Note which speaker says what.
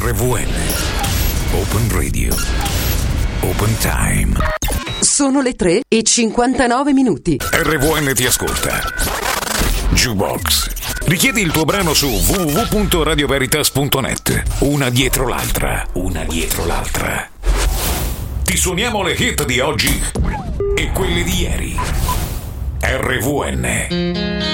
Speaker 1: RVN. Open Radio. Open Time.
Speaker 2: Sono le 3:59.
Speaker 1: RVN ti ascolta. Jukebox. Richiedi il tuo brano su www.radioveritas.net. Una dietro l'altra. Ti suoniamo le hit di oggi e quelle di ieri. RVN.